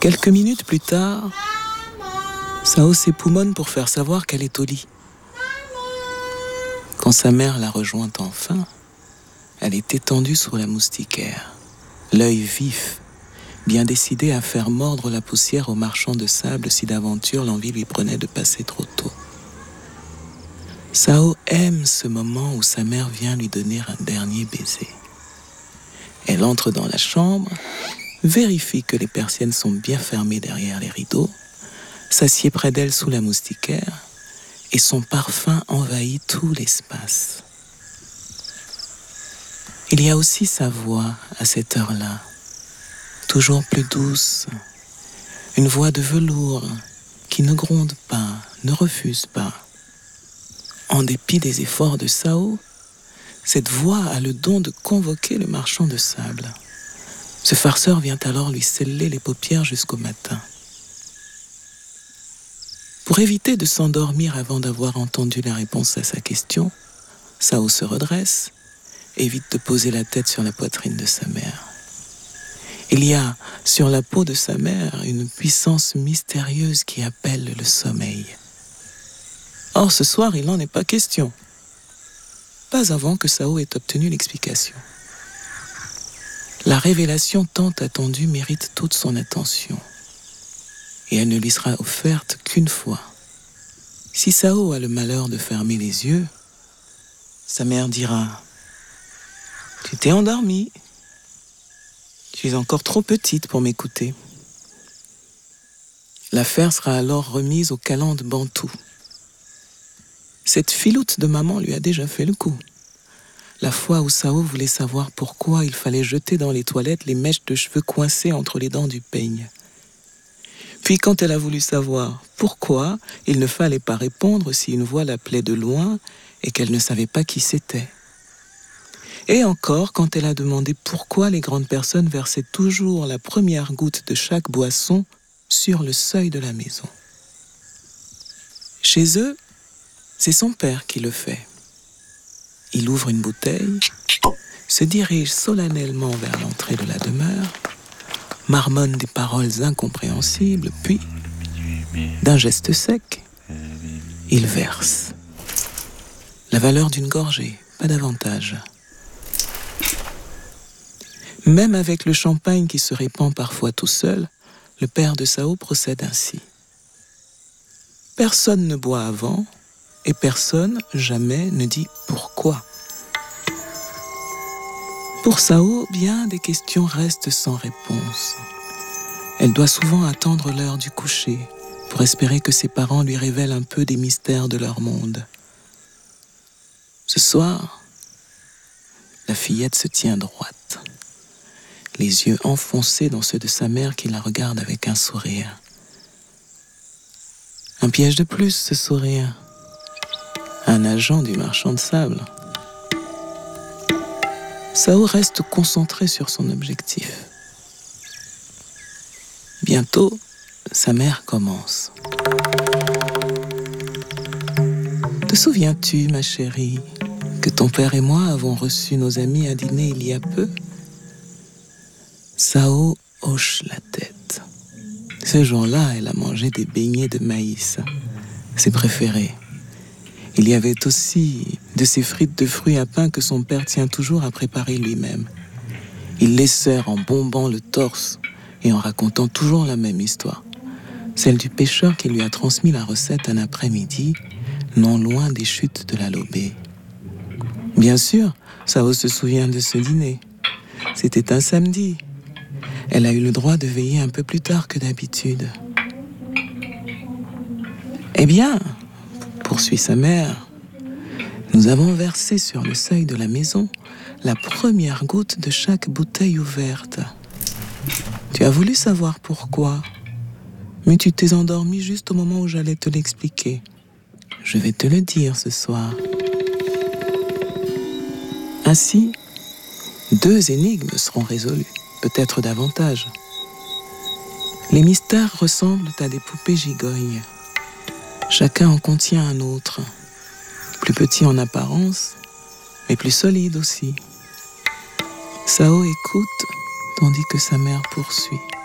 Quelques minutes plus tard, Sao s'époumonne pour faire savoir qu'elle est au lit. Quand sa mère la rejoint enfin, elle est étendue sur la moustiquaire, l'œil vif, bien décidée à faire mordre la poussière au marchand de sable si d'aventure l'envie lui prenait de passer trop tôt. Sao aime ce moment où sa mère vient lui donner un dernier baiser. Elle entre dans la chambre, vérifie que les persiennes sont bien fermées derrière les rideaux, s'assied près d'elle sous la moustiquaire et son parfum envahit tout l'espace. Il y a aussi sa voix à cette heure-là, toujours plus douce, une voix de velours qui ne gronde pas, ne refuse pas. En dépit des efforts de Sao, cette voix a le don de convoquer le marchand de sable. Ce farceur vient alors lui sceller les paupières jusqu'au matin. Pour éviter de s'endormir avant d'avoir entendu la réponse à sa question, Sao se redresse, évite de poser la tête sur la poitrine de sa mère. Il y a sur la peau de sa mère une puissance mystérieuse qui appelle le sommeil. Or, ce soir, il n'en est pas question. Pas avant que Sao ait obtenu l'explication. La révélation tant attendue mérite toute son attention. Et elle ne lui sera offerte qu'une fois. Si Sao a le malheur de fermer les yeux, sa mère dira « Tu t'es endormie. Tu es encore trop petite pour m'écouter. » L'affaire sera alors remise aux calendes bantoues. Cette filoute de maman lui a déjà fait le coup. La fois où Sao voulait savoir pourquoi il fallait jeter dans les toilettes les mèches de cheveux coincées entre les dents du peigne. Puis quand elle a voulu savoir pourquoi il ne fallait pas répondre si une voix l'appelait de loin et qu'elle ne savait pas qui c'était. Et encore quand elle a demandé pourquoi les grandes personnes versaient toujours la première goutte de chaque boisson sur le seuil de la maison. Chez eux, c'est son père qui le fait. Il ouvre une bouteille, se dirige solennellement vers l'entrée de la demeure, marmonne des paroles incompréhensibles, puis, d'un geste sec, il verse. La valeur d'une gorgée, pas davantage. Même avec le champagne qui se répand parfois tout seul, le père de Sao procède ainsi. Personne ne boit avant, et personne, jamais, ne dit pourquoi. Pour Sao, bien des questions restent sans réponse. Elle doit souvent attendre l'heure du coucher pour espérer que ses parents lui révèlent un peu des mystères de leur monde. Ce soir, la fillette se tient droite, les yeux enfoncés dans ceux de sa mère qui la regarde avec un sourire. Un piège de plus, ce sourire. Un agent du marchand de sable. Sao reste concentré sur son objectif. Bientôt, sa mère commence. Te souviens-tu, ma chérie, que ton père et moi avons reçu nos amis à dîner il y a peu? Sao hoche la tête. Ce jour-là, elle a mangé des beignets de maïs, ses préférés. Il y avait aussi de ces frites de fruits à pain que son père tient toujours à préparer lui-même. Il les sert en bombant le torse et en racontant toujours la même histoire. Celle du pêcheur qui lui a transmis la recette un après-midi, non loin des chutes de la Lobé. Bien sûr, Sao se souvient de ce dîner. C'était un samedi. Elle a eu le droit de veiller un peu plus tard que d'habitude. Eh bien, poursuit sa mère, nous avons versé sur le seuil de la maison la première goutte de chaque bouteille ouverte. Tu as voulu savoir pourquoi, mais tu t'es endormi juste au moment où j'allais te l'expliquer. Je vais te le dire ce soir. Ainsi, 2 énigmes seront résolues, peut-être davantage. Les mystères ressemblent à des poupées gigognes. Chacun en contient un autre, plus petit en apparence, mais plus solide aussi. Sao écoute, tandis que sa mère poursuit.